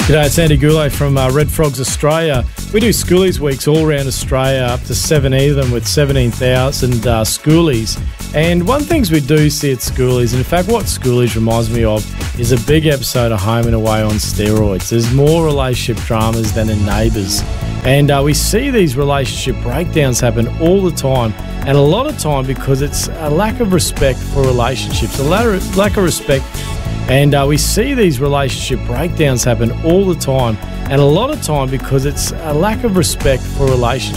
G'day, it's Andy Goulet from Red Frogs Australia. We do schoolies weeks all around Australia, up to 70 of them with 17,000 schoolies. And one things we do see at schoolies, and in fact what schoolies reminds me of, is a big episode of Home and Away on steroids. There's more relationship dramas than in Neighbours. And we see these relationship breakdowns happen all the time, and a lot of time because it's a lack of respect for relationships, a lack of respect. And we see these relationship breakdowns happen all the time, and a lot of time because it's a lack of respect for relationships.